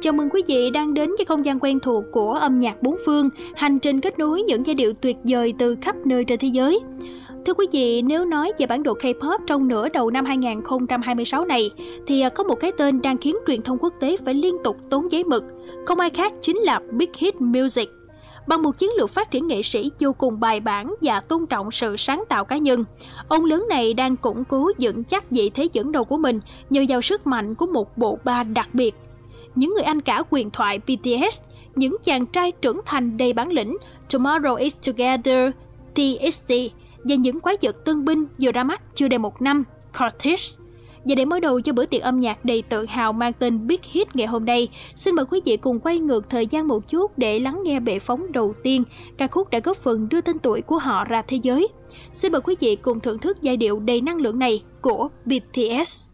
Chào mừng quý vị đang đến với không gian quen thuộc của âm nhạc bốn phương, hành trình kết nối những giai điệu tuyệt vời từ khắp nơi trên thế giới. Thưa quý vị, nếu nói về bản đồ K-pop trong nửa đầu năm 2026 này, thì có một cái tên đang khiến truyền thông quốc tế phải liên tục tốn giấy mực. Không ai khác chính là Big Hit Music. Bằng một chiến lược phát triển nghệ sĩ vô cùng bài bản và tôn trọng sự sáng tạo cá nhân, ông lớn này đang củng cố vững chắc vị thế dẫn đầu của mình nhờ vào sức mạnh của một bộ ba đặc biệt. Những người anh cả huyền thoại BTS, những chàng trai trưởng thành đầy bản lĩnh Tomorrow Is Together, TXT và những quái vật tân binh vừa ra mắt chưa đầy một năm, Cortez. Và để mở đầu cho bữa tiệc âm nhạc đầy tự hào mang tên Big Hit ngày hôm nay, xin mời quý vị cùng quay ngược thời gian một chút để lắng nghe bệ phóng đầu tiên, ca khúc đã góp phần đưa tên tuổi của họ ra thế giới. Xin mời quý vị cùng thưởng thức giai điệu đầy năng lượng này của BTS.